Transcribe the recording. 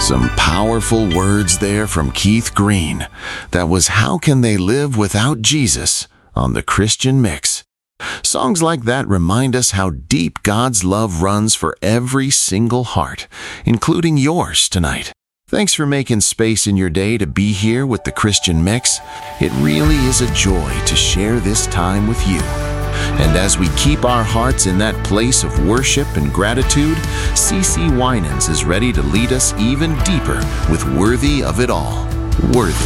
Some powerful words there from Keith Green. That was How Can They Live Without Jesus on the Christian Mix. Songs like that remind us how deep God's love runs for every single heart, including yours tonight. Thanks for making space in your day to be here with the Christian Mix. It really is a joy to share this time with you. And as we keep our hearts in that place of worship and gratitude, CeCe Winans is ready to lead us even deeper with Worthy of It All. Worthy